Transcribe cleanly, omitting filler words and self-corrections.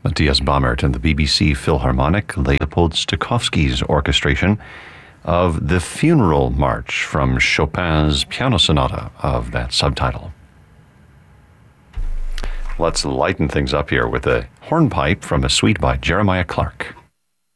Matthias Baumert and the BBC Philharmonic, Leopold Stokowski's orchestration of the Funeral March from Chopin's Piano Sonata of that subtitle. Let's lighten things up here with a hornpipe from a suite by Jeremiah Clarke.